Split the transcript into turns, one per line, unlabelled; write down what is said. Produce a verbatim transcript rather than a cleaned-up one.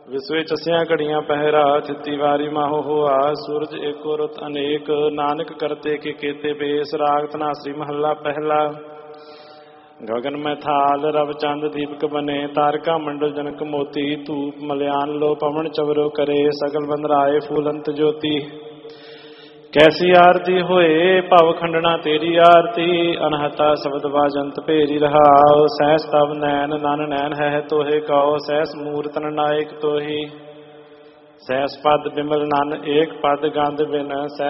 ਵਿਸਵੇ ਚਸਿਆ ਘੜੀਆਂ ਪਹਿਰਾ ਥਿੱਤੀ ਵਾਰੀ ਮਾਹੋ ਹੋਆ ਸੂਰਜ ਏਕੋ ਰੁੱਤ ਅਨੇਕ ਨਾਨਕ ਕਰਤੇ ਕੇ ਕੇਤੇ ਬੇਸ ਰਾਗ ਧਨਾਸਰੀ ਮਹੱਲਾ ਪਹਿਲਾ। ਗਗਨ ਮੈਂ ਥਾਲ ਰਵ ਚੰਦ ਦੀਪਕ ਬਨੇ ਤਾਰਕਾ ਮੰਡਲ ਜਨਕ ਮੋਤੀ ਧੂਪ ਮਲਿਆਨ ਲੋ ਪਵਨ ਚਵਰੋ ਕਰੇ ਸਗਲ ਬੰਦਰਾਏ ਫੂਲੰਤ ਜੋਤੀ। ਕੈਸੀ ਆਰਤੀ ਹੋਏ ਭਵ ਖੰਡਣਾ ਤੇਰੀ ਆਰਤੀ ਅਨਹਤਾ ਸ਼ਬਦ ਬਾਜੰਤ ਭੇਰੀ ਰਹਾਉ ਸਹਿਸ ਤਵ ਨੈਣ ਨਨ ਨੈਣ ਹੈ ਤੋਹੇ ਕਉ ਸਹਿਸ ਮੂਰਤ ਨਾਇਕ ਤੋਹੀ। ਸਹਿਸ ਪਦ ਬਿਮਲ ਨਨ ਏਕ ਪਦ ਗੰਧ ਬਿਨ